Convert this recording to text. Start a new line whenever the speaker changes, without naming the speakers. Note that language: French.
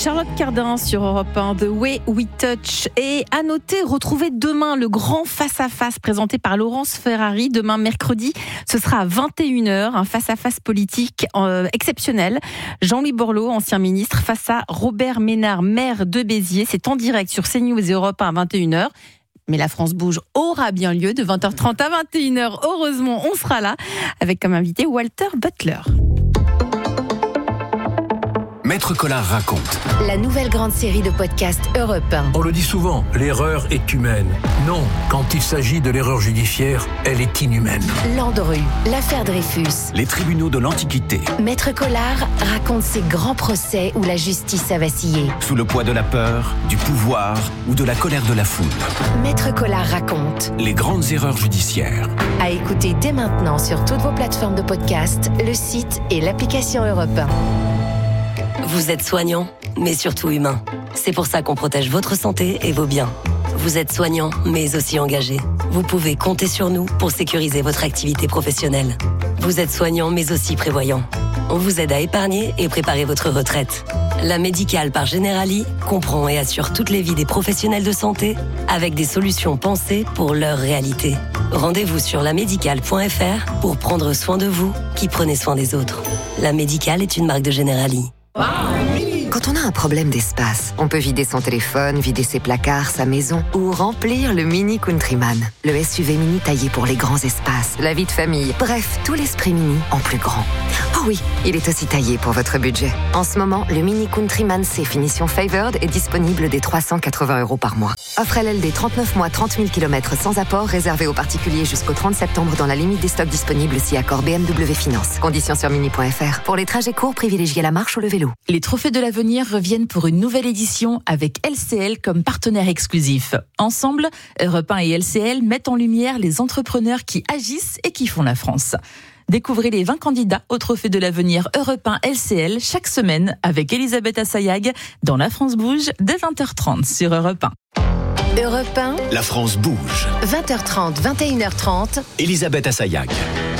Charlotte Cardin sur Europe 1, The Way We Touch. Et à noter, retrouvez demain le grand face-à-face présenté par Laurence Ferrari. Demain, mercredi, ce sera à 21h, un face-à-face politique exceptionnel. Jean-Louis Borloo, ancien ministre, face à Robert Ménard, maire de Béziers. C'est en direct sur CNews et Europe 1 à 21h. Mais la France bouge aura bien lieu de 20h30 à 21h. Heureusement, on sera là avec comme invité Walter Butler.
Maître Collard raconte.
La nouvelle grande série de podcasts Europe 1.
On le dit souvent, l'erreur est humaine. Non, quand il s'agit de l'erreur judiciaire, elle est inhumaine.
Landru, l'affaire Dreyfus.
Les tribunaux de l'Antiquité.
Maître Collard raconte ces grands procès où la justice a vacillé.
Sous le poids de la peur, du pouvoir ou de la colère de la foule.
Maître Collard raconte.
Les grandes erreurs judiciaires.
À écouter dès maintenant sur toutes vos plateformes de podcast, le site et l'application Europe 1.
Vous êtes soignant, mais surtout humain. C'est pour ça qu'on protège votre santé et vos biens. Vous êtes soignant, mais aussi engagé. Vous pouvez compter sur nous pour sécuriser votre activité professionnelle. Vous êtes soignant, mais aussi prévoyant. On vous aide à épargner et préparer votre retraite. La Médicale par Generali comprend et assure toutes les vies des professionnels de santé avec des solutions pensées pour leur réalité. Rendez-vous sur lamédicale.fr pour prendre soin de vous qui prenez soin des autres. La Médicale est une marque de Generali.
Quand on a un problème d'espace, on peut vider son téléphone, vider ses placards, sa maison ou remplir le Mini Countryman. Le SUV mini taillé pour les grands espaces, la vie de famille, bref, tout l'esprit mini en plus grand. Oh oui, il est aussi taillé pour votre budget. En ce moment, le Mini Countryman C finition Favored est disponible dès 380 € par mois. Offre LLD 39 mois, 30 000 km sans apport, réservé aux particuliers jusqu'au 30 septembre dans la limite des stocks disponibles si accord BMW Finance. Conditions sur mini.fr. Pour les trajets courts, privilégiez la marche ou le vélo.
Les trophées de l'avenir reviennent pour une nouvelle édition avec LCL comme partenaire exclusif. Ensemble, Europe 1 et LCL mettent en lumière les entrepreneurs qui agissent et qui font la France. Découvrez les 20 candidats au trophée de l'avenir Europe 1 LCL chaque semaine avec Elisabeth Assayag dans La France bouge dès 20h30 sur Europe 1.
Europe 1,
La France bouge.
20h30, 21h30.
Elisabeth Assayag.